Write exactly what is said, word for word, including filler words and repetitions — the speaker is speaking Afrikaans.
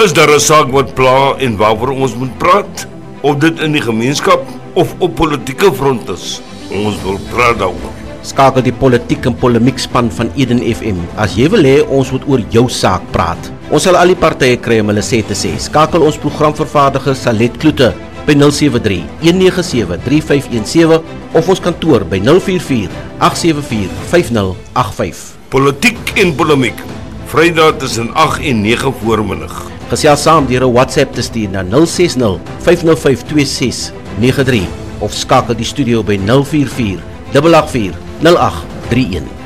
Is daar 'n saak wat pla en waaroor ons moet praat? Of dit in die gemeenskap of op politieke front is? Ons wil praat daaroor. Skakel die politiek en polemiek span van Eden F M. As jy wil hê ons moet oor jou saak praat. Ons sal al die partye kry om hulle sê te sê. Skakel ons programvervaardiger Salet Kloete by nul sewe drie, een nege sewe, drie vyf een sewe of ons kantoor by nul vier vier, agt sewe vier, vyf nul agt vyf. Politiek en polemiek. Vrydag tussen agt en nege voormiddag. Gesels saam deur 'n WhatsApp te stuur na nul ses nul, vyf nul vyf, twee ses nege drie of skakel die studio by nul vier vier, agt agt vier, nul agt drie een.